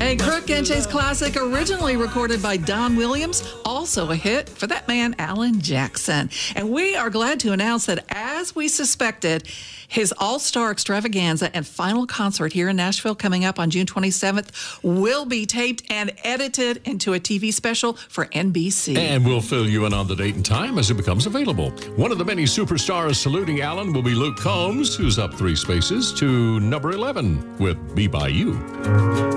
Hey, Crook and Chase classic, originally recorded by Don Williams, also a hit for that man, Alan Jackson. And we are glad to announce that, as we suspected, his all-star extravaganza and final concert here in Nashville coming up on June 27th will be taped and edited into a TV special for NBC. And we'll fill you in on the date and time as it becomes available. One of the many superstars saluting Alan will be Luke Combs, who's up 3 spaces to number 11 with Be By You.